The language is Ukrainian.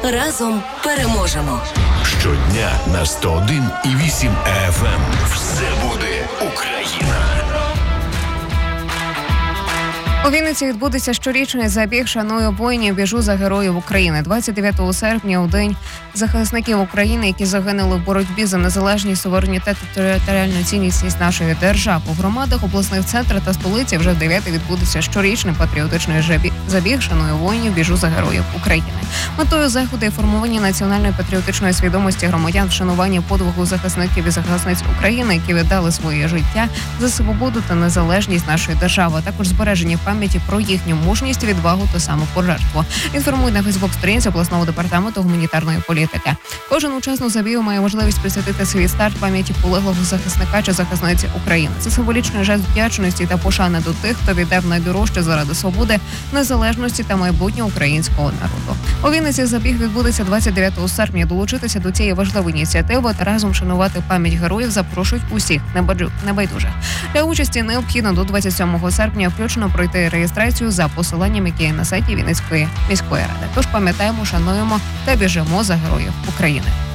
Разом переможемо. Щодня на 101,8 FM. Все буде Україна. У Вінниці відбудеться щорічний забіг «Шаную воїнів, біжу за героїв України». 29 серпня, у День захисників України, які загинули в боротьбі за незалежність, суверенітет та територіальну цілісність нашої держави. У громадах, обласних центрах та столиці вже в 9 відбудеться щорічний патріотичний забіг «Шаную воїнів, біжу за героїв України». Метою заходу є формування національної патріотичної свідомості громадян, вшанування подвигу захисників і захисниць України, які віддали своє життя за свободу та незалежність нашої держави, а також збереження пам'яті про їхню мужність, відвагу та самопожертву. Інформують на Фейсбук-сторінці обласного департаменту гуманітарної політики. Кожен учасник забігу має можливість присвятити свій старт пам'яті полеглого захисника чи захисниці України. Це символічний жест вдячності та пошани до тих, хто віддав найдорожче заради свободи, незалежності та майбутнього українського народу. У Вінниці забіг відбудеться 29 серпня. Долучитися до цієї важливої ініціативи та разом шанувати пам'ять героїв запрошують усіх небайдужих. Для участі необхідно до 27 серпня включно пройти реєстрацію за посиланням, яке є на сайті Вінницької міської ради. Тож пам'ятаємо, шануємо та біжимо за героїв України.